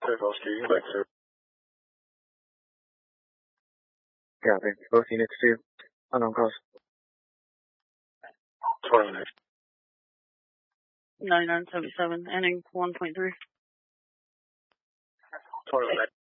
Copy. Both units 2. Unknown cause. 9977, ending 1.3.